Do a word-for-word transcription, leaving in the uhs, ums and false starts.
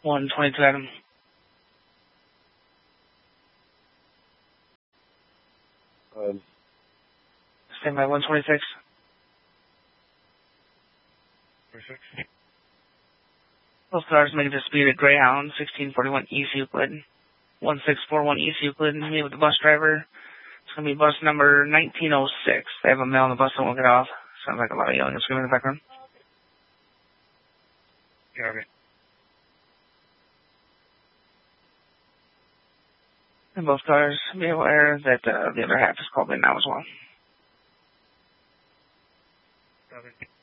one twenty-two Adam. Um, Stand by one twenty-six. twenty-six. Both cars make a disputed Greyhound, sixteen forty-one East Euclid. one six four one East Euclid. Meet with the bus driver. It's going to be bus number nineteen oh six. They have a male on the bus that won't get off. Sounds like a lot of yelling and screaming in the background. Yeah, okay. And both cars, be aware that uh, the other half is called in now as well. Okay.